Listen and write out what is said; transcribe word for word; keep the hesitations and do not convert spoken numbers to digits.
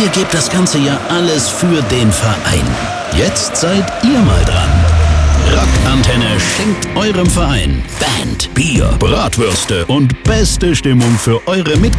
Ihr gebt das ganze Jahr alles für den Verein. Jetzt seid ihr mal dran. Rockantenne schenkt eurem Verein Band, Bier, Bratwürste und beste Stimmung für eure Mitglieder.